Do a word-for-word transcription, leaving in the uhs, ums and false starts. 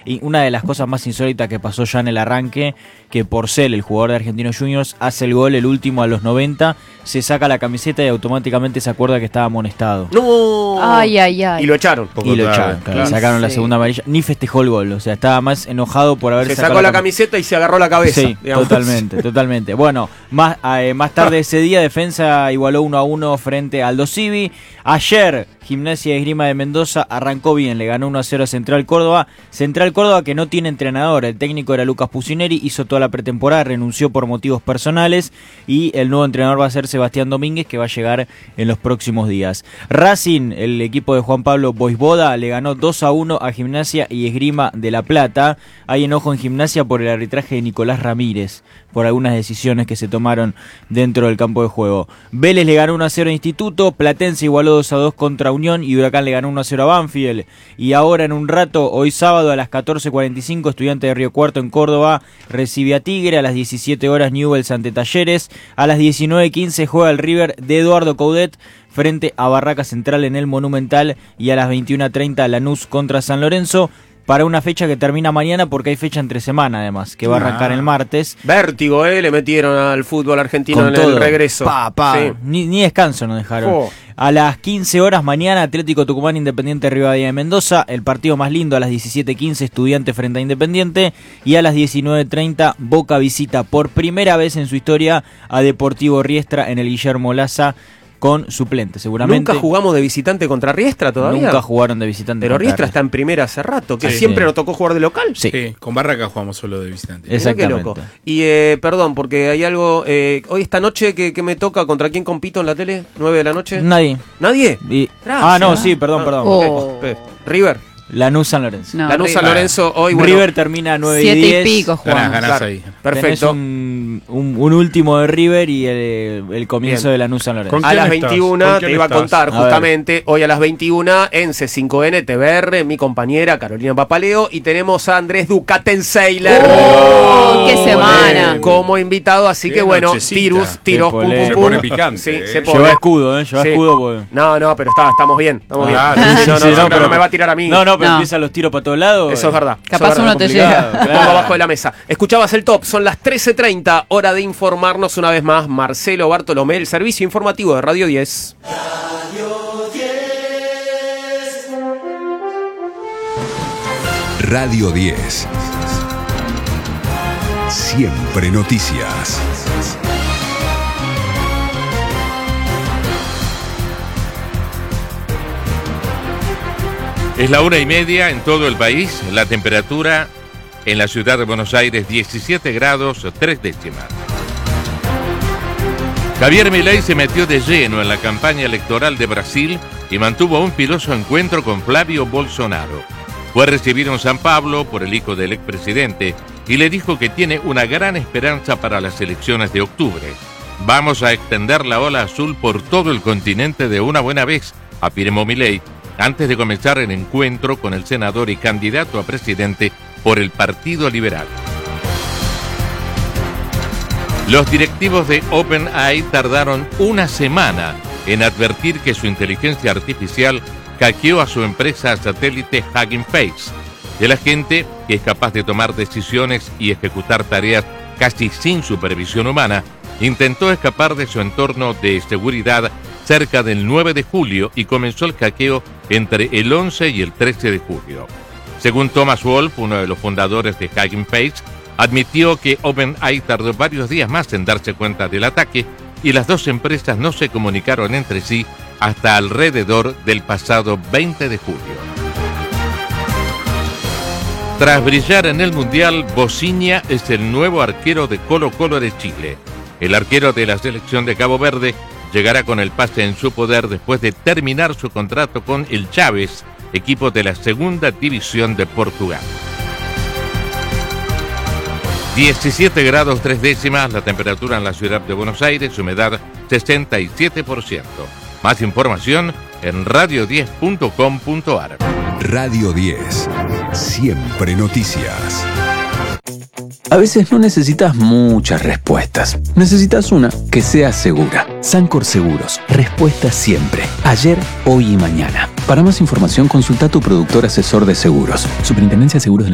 y una de las cosas más insólitas que pasó ya en el arranque, que Porcel, el jugador de Argentinos Juniors, hace el gol, el último a los noventa, se saca la camiseta y automáticamente se acuerda que estaba amonestado. ¡No! Ay, ay, ay. Y lo echaron. Y lo echaron, claro, le sacaron sí. la segunda amarilla. Ni festejó el gol, o sea, estaba más enojado por haber se sacado sacó la camiseta y se agarró la cabeza. Sí, digamos. totalmente, totalmente. Bueno, más, eh, más tarde ese día, Defensa igualó uno a uno frente al Aldo Civi. Ayer, Gimnasia y Esgrima de Mendoza arrancó bien, le ganó uno a cero a Central Córdoba. Central Córdoba que no tiene entrenador, el técnico era Lucas Pusineri, hizo toda la pretemporada, renunció por motivos personales y el nuevo entrenador va a ser Sebastián Domínguez, que va a llegar en los próximos días. Racing, el equipo de Juan Pablo Boisboda, le ganó dos a uno a Gimnasia y Esgrima de La Plata. Hay enojo en Gimnasia por el arbitraje de Nicolás Ramírez, por algunas decisiones que se tomaron dentro del campo de juego. Vélez le ganó uno a cero a Instituto, Platense igualó dos a dos contra Unión y Huracán le ganó uno a cero a Banfield. Y ahora en un rato, hoy sábado a las catorce cuarenta y cinco, Estudiantes de Río Cuarto en Córdoba recibe a Tigre. A las diecisiete horas Newell's ante Talleres. A las diecinueve quince juega el River de Eduardo Coudet frente a Barraca Central en el Monumental. Y a las veintiuna treinta Lanús contra San Lorenzo, para una fecha que termina mañana porque hay fecha entre semana además, que va a arrancar el martes. Vértigo, eh, le metieron al fútbol argentino con en todo. El regreso. Pa, pa. Sí. Ni, ni descanso nos dejaron. Oh. A las quince horas mañana, Atlético Tucumán Independiente Rivadavia de Mendoza, el partido más lindo a las diecisiete quince, Estudiante frente a Independiente, y a las diecinueve treinta, Boca visita por primera vez en su historia a Deportivo Riestra en el Guillermo Laza, con suplente, seguramente. ¿Nunca jugamos de visitante contra Riestra todavía? Nunca jugaron de visitante. Pero Riestra está en primera hace rato, que sí, siempre sí. nos tocó jugar de local. Sí, sí, con Barraca jugamos solo de visitante. Exactamente. Qué loco. Y eh, perdón, porque hay algo, eh, hoy esta noche que, que me toca, ¿contra quién compito en la tele? ¿nueve de la noche? Nadie. ¿Nadie? Y... Ah, no, sí, perdón, perdón. Oh. Okay. River. Lanús San Lorenzo. No, Lanús San Lorenzo hoy, bueno, River termina nueve y diez. Siete y pico jugamos. Ganás, ganás claro. ahí. Perfecto. Un, un, un último de River y el, el comienzo Bien. de Lanús San Lorenzo. A las veintiuna te iba a estás? contar A justamente, ver. Hoy a las veintiuna en C cinco N T V R, mi compañera Carolina Papaleo, y tenemos a Andrés Ducatenseiler. ¡Oh! ¡Qué semana! Como invitado, así Qué que bueno, nochecita. tiros, tiros, pum, Se pum, Se pum. pone picante. Sí, eh. se pone. Lleva escudo, ¿eh? Lleva Sí. escudo. Porque... No, no, pero está, estamos bien, estamos Ah, bien. sí, Sí, no, sí, no, no, no, pero- no me va a tirar a mí. No, no, pero No. empiezan los tiros para todos lados. Eso es verdad. Capaz Eso es uno verdad. te complicado, llega. claro. Pongo abajo de la mesa. Escuchabas el top, son las trece treinta, hora de informarnos una vez más. Marcelo Bartolomé, el servicio informativo de Radio diez. Radio diez. Siempre noticias. Es la una y media en todo el país. La temperatura en la ciudad de Buenos Aires, diecisiete grados, tres décimas. Javier Milei se metió de lleno en la campaña electoral de Brasil y mantuvo un piloso encuentro con Flavio Bolsonaro. Fue recibido en San Pablo por el hijo del expresidente y le dijo que tiene una gran esperanza para las elecciones de octubre. Vamos a extender la ola azul por todo el continente de una buena vez, afirmó Milei, antes de comenzar el encuentro con el senador y candidato a presidente por el Partido Liberal. Los directivos de OpenAI tardaron una semana en advertir que su inteligencia artificial hackeó a su empresa satélite Hugging Face. El agente, que es capaz de tomar decisiones y ejecutar tareas casi sin supervisión humana, intentó escapar de su entorno de seguridad cerca del nueve de julio y comenzó el hackeo entre el once y el trece de julio. Según Thomas Wolf, uno de los fundadores de Hugging Face, admitió que OpenAI tardó varios días más en darse cuenta del ataque y las dos empresas no se comunicaron entre sí hasta alrededor del pasado veinte de julio. Tras brillar en el Mundial, Bociña es el nuevo arquero de Colo-Colo de Chile. El arquero de la selección de Cabo Verde llegará con el pase en su poder después de terminar su contrato con el Chaves, equipo de la segunda división de Portugal. diecisiete grados tres décimas la temperatura en la ciudad de Buenos Aires, humedad sesenta y siete por ciento. Más información en radio diez punto com punto ar. Radio diez. Siempre noticias. A veces no necesitas muchas respuestas. Necesitas una que sea segura. Sancor Seguros. Respuesta siempre. Ayer, hoy y mañana. Para más información, consulta a tu productor asesor de seguros. Superintendencia de Seguros de la